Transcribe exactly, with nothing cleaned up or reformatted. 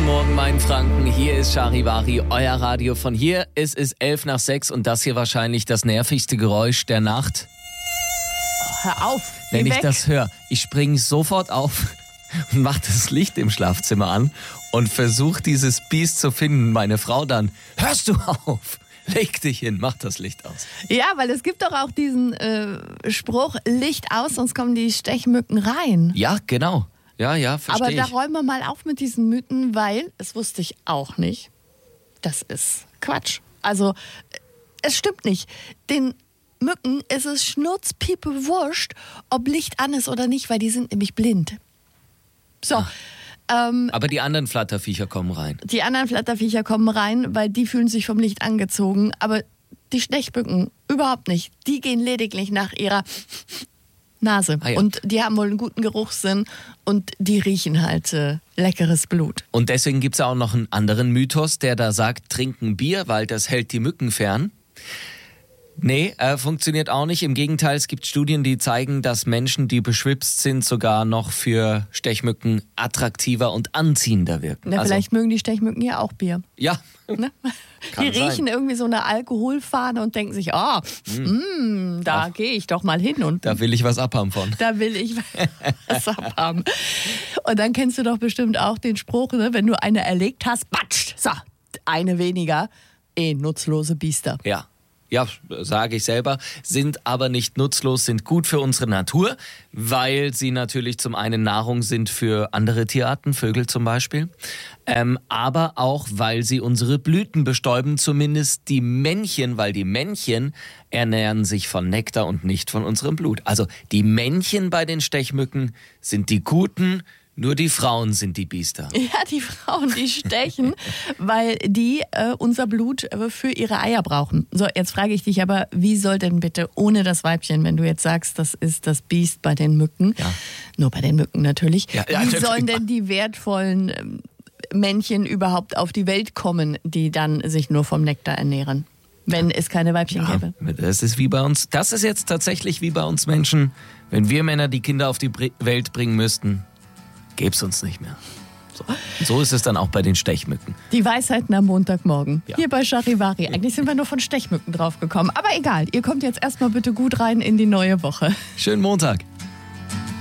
Morgen, mein Franken. Hier ist Charivari, euer Radio von hier. Es ist elf nach sechs und das hier wahrscheinlich das nervigste Geräusch der Nacht. Oh, hör auf, Wenn geh ich weg. das höre, ich springe sofort auf und mache das Licht im Schlafzimmer an und versuche dieses Biest zu finden. Meine Frau dann, hörst du auf? Leg dich hin, mach das Licht aus. Ja, weil es gibt doch auch diesen äh, Spruch, Licht aus, sonst kommen die Stechmücken rein. Ja, genau. Ja, ja, verstehe Aber da ich. räumen wir mal auf mit diesen Mythen, weil, das wusste ich auch nicht, das ist Quatsch. Also, es stimmt nicht. Den Mücken ist es schnurzpiepe wurscht, ob Licht an ist oder nicht, weil die sind nämlich blind. So, ähm, Aber die anderen Flatterviecher kommen rein. die anderen Flatterviecher kommen rein, weil die fühlen sich vom Licht angezogen, aber die Stechmücken überhaupt nicht. Die gehen lediglich nach ihrer Nase. Ah ja. Und die haben wohl einen guten Geruchssinn und die riechen halt äh, leckeres Blut. Und deswegen gibt es auch noch einen anderen Mythos, der da sagt, trinken Bier, weil das hält die Mücken fern. Nee, äh, funktioniert auch nicht. Im Gegenteil, es gibt Studien, die zeigen, dass Menschen, die beschwipst sind, sogar noch für Stechmücken attraktiver und anziehender wirken. Na, Also, vielleicht mögen die Stechmücken ja auch Bier. ja, Ne? Kann Die riechen sein. irgendwie so eine Alkoholfahne und denken sich, oh, mm, da Ach. gehe ich doch mal hin und da will ich was abhaben von. da will ich was abhaben. Und dann kennst du doch bestimmt auch den Spruch, ne, wenn du eine erlegt hast, batscht, so, eine weniger, eh, nutzlose Biester. Ja. Ja, sage ich selber, sind aber nicht nutzlos, sind gut für unsere Natur, weil sie natürlich zum einen Nahrung sind für andere Tierarten, Vögel zum Beispiel, ähm, aber auch, weil sie unsere Blüten bestäuben, zumindest die Männchen, weil die Männchen ernähren sich von Nektar und nicht von unserem Blut. Also die Männchen bei den Stechmücken sind die Guten, nur die Frauen sind die Biester. Ja, die Frauen, die stechen, weil die äh, unser Blut äh, für ihre Eier brauchen. So, jetzt frage ich dich aber, wie soll denn bitte ohne das Weibchen, wenn du jetzt sagst, das ist das Biest bei den Mücken, Ja. nur bei den Mücken natürlich, Ja, ja, wie natürlich. sollen denn die wertvollen ähm, Männchen überhaupt auf die Welt kommen, die dann sich nur vom Nektar ernähren, wenn es keine Weibchen gäbe? Ja, das ist wie bei uns. Das ist jetzt tatsächlich wie bei uns Menschen. Wenn wir Männer die Kinder auf die Br- Welt bringen müssten, gäbe es uns nicht mehr. So. so ist es dann auch bei den Stechmücken. Die Weisheiten am Montagmorgen. Ja. Hier bei Charivari. Eigentlich sind wir nur von Stechmücken draufgekommen. Aber egal, ihr kommt jetzt erstmal bitte gut rein in die neue Woche. Schönen Montag.